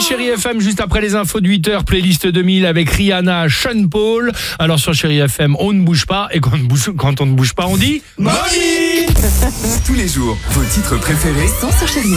Chérie FM, juste après les infos de 8h, playlist 2000 avec Rihanna, Sean Paul. Alors sur Chérie FM, on ne bouge pas, et quand on ne bouge pas, on dit... Tous les jours, vos titres préférés Sont sur Chérie.